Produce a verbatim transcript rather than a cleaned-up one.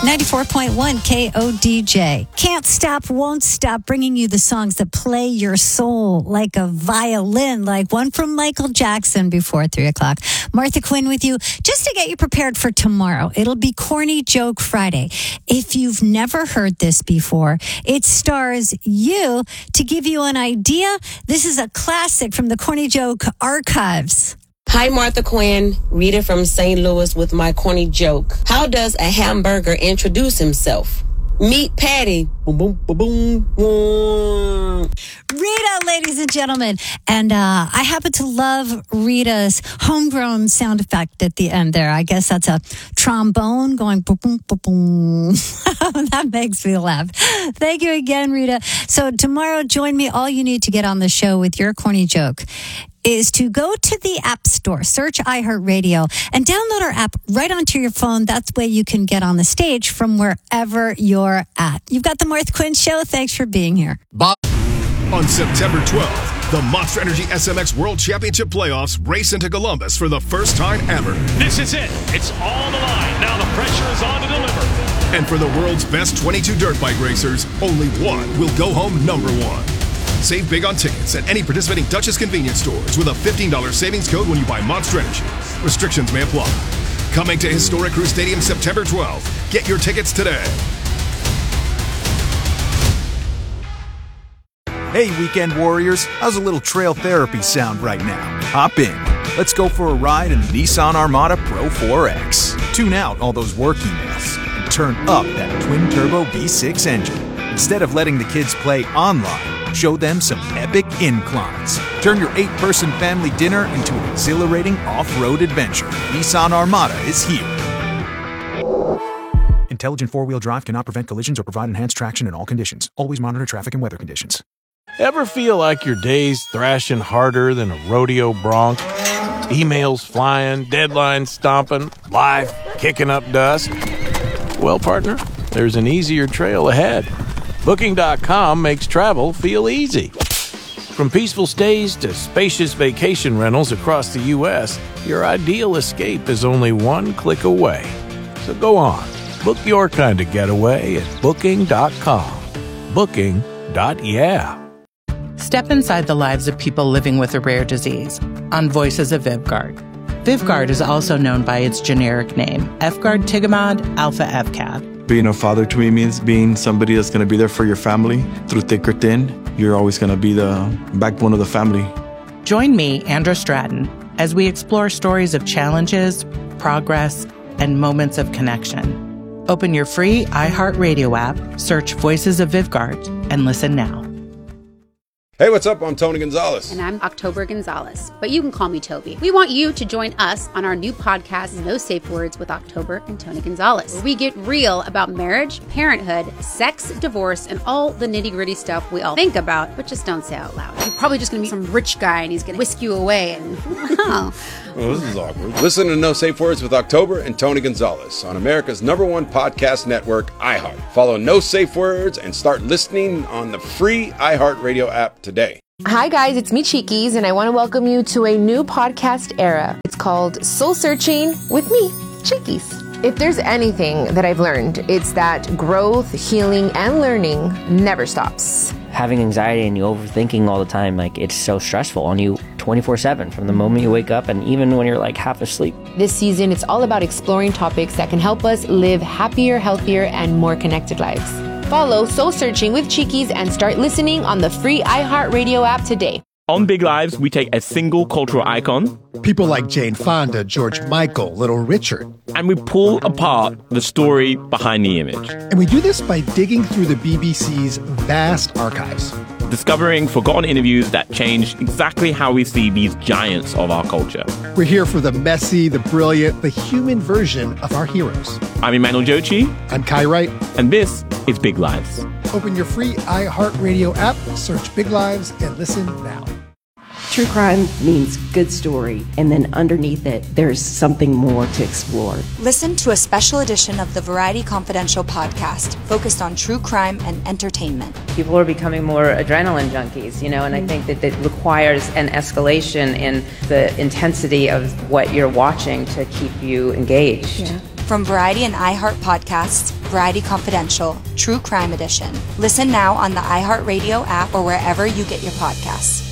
ninety-four point one K O D J. Can't stop, won't stop bringing you the songs that play your soul like a violin, like one from Michael Jackson before three o'clock. Martha Quinn with you, just to get you prepared for tomorrow. It'll be Corny Joke Friday. If you've never heard this before, it stars you. To give you an idea, this is a classic from the Corny Joke archives. Hi, Martha Quinn, Rita from Saint Louis with my corny joke. How does a hamburger introduce himself? Meet Patty. Boom, boom, boom, boom, boom. Rita, ladies and gentlemen. And uh, I happen to love Rita's homegrown sound effect at the end there. I guess that's a trombone going boom, boom, boom, boom. That makes me laugh. Thank you again, Rita. So tomorrow, join me. All you need to get on the show with your corny joke is to go to the App Store, search iHeartRadio, and download our app right onto your phone. That's the way you can get on the stage from wherever you're at. You've got the Martha Quinn Show. Thanks for being here. Bob. On September twelfth, the Monster Energy S M X World Championship Playoffs race into Columbus for the first time ever. This is it. It's all the line. Now the pressure is on to deliver. And for the world's best twenty-two dirt bike racers, only one will go home number one. Save big on tickets at any participating Duchess convenience stores with a fifteen dollars savings code when you buy Monster Energy. Restrictions may apply. Coming to historic Crew Stadium September twelfth. Get your tickets today. Hey, weekend warriors. How's a little trail therapy sound right now? Hop in. Let's go for a ride in the Nissan Armada Pro four X. Tune out all those work emails and turn up that twin-turbo V six engine. Instead of letting the kids play online, show them some epic inclines. Turn your eight-person family dinner into an exhilarating off-road adventure. Nissan Armada is here. Intelligent four-wheel drive cannot prevent collisions or provide enhanced traction in all conditions. Always monitor traffic and weather conditions. Ever feel like your day's thrashing harder than a rodeo bronc? Emails flying, deadlines stomping, life kicking up dust? Well, partner, there's an easier trail ahead. Booking dot com makes travel feel easy. From peaceful stays to spacious vacation rentals across the U S, your ideal escape is only one click away. So go on, book your kind of getaway at Booking dot com. Booking. Yeah. Step inside the lives of people living with a rare disease on Voices of Vyvgart. Vyvgart is also known by its generic name, efgartigimod alpha F C A D. Being a father to me means being somebody that's going to be there for your family through thick or thin. You're always going to be the backbone of the family. Join me, Andra Stratton, as we explore stories of challenges, progress, and moments of connection. Open your free iHeartRadio app, search Voices of Vyvgart, and listen now. Hey, what's up? I'm Tony Gonzalez. And I'm October Gonzalez, but you can call me Toby. We want you to join us on our new podcast, No Safe Words with October and Tony Gonzalez, where we get real about marriage, parenthood, sex, divorce, and all the nitty-gritty stuff we all think about, but just don't say out loud. You're probably just going to meet some rich guy and he's going to whisk you away and, wow. Well, this is awkward. Listen to No Safe Words with October and Tony Gonzalez on America's number one podcast network, iHeart. Follow No Safe Words and start listening on the free iHeartRadio app today. Hi guys, it's me Cheekies, and I want to welcome you to a new podcast era. It's called Soul Searching with me, Cheekies. If there's anything that I've learned, it's that growth, healing, and learning never stops. Having anxiety and you overthinking all the time, like it's so stressful on you twenty-four seven from the moment you wake up and even when you're like half asleep. This season, it's all about exploring topics that can help us live happier, healthier, and more connected lives. Follow Soul Searching with Cheekies and start listening on the free iHeartRadio app today. On Big Lives, we take a single cultural icon, people like Jane Fonda, George Michael, Little Richard, and we pull apart the story behind the image. And we do this by digging through the B B C's vast archives, discovering forgotten interviews that changed exactly how we see these giants of our culture. We're here for the messy, the brilliant, the human version of our heroes. I'm Emmanuel Jochi. I'm Kai Wright. And this is Big Lives. Open your free iHeartRadio app, search Big Lives, and listen now. True crime means good story, and then underneath it, there's something more to explore. Listen to a special edition of the Variety Confidential podcast focused on true crime and entertainment. People are becoming more adrenaline junkies, you know, and I think that it requires an escalation in the intensity of what you're watching to keep you engaged. Yeah. From Variety and iHeart Podcasts, Variety Confidential, True Crime Edition. Listen now on the iHeartRadio app or wherever you get your podcasts.